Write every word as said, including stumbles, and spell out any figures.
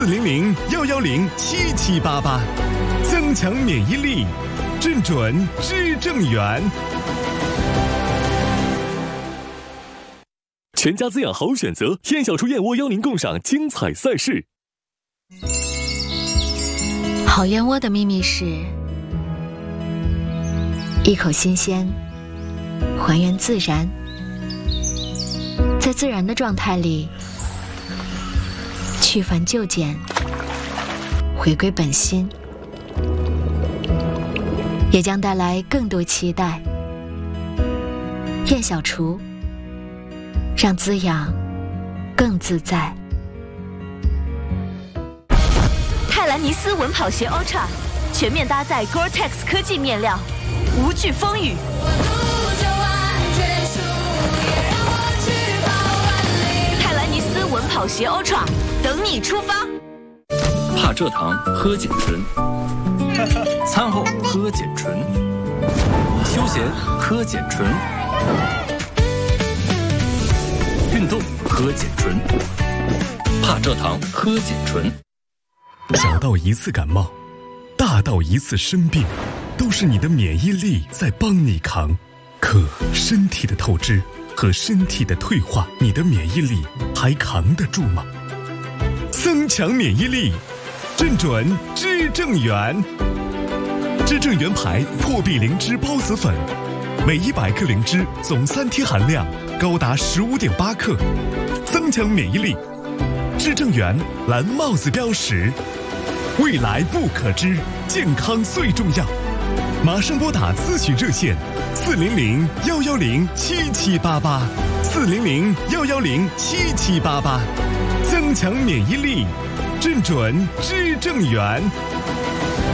四零零幺幺零七七八八，增强免疫力，正准知正源。 全家滋养好选择，燕小厨燕窝邀您共赏精彩赛事。 好燕窝的秘密是一口新鲜，还原自然，在自然的状态里去繁就简，回归本心，也将带来更多期待。燕小厨，让滋养更自在。 泰兰尼斯稳跑鞋 Ultra 全面搭载 Gore-Tex 科技面料，无惧风雨。泰兰尼斯稳跑鞋 Ultra 等你出发。 怕蔗糖喝碱醇，餐后喝碱醇，休闲喝碱醇，运动喝碱醇，怕蔗糖喝碱醇。 小到一次感冒，大到一次生病，都是你的免疫力在帮你扛。可身体的透支和身体的退化，你的免疫力还扛得住吗？增强免疫力，正准知正源。知正源牌破壁灵芝孢子粉，每一百克灵芝总三天含量高达十五点八克，增强免疫力。知正源蓝帽子标识，未来不可知，健康最重要。马上拨打咨询热线四零零幺幺零七七八八，四零零幺幺零七七八八，增强免疫力，正准知正源。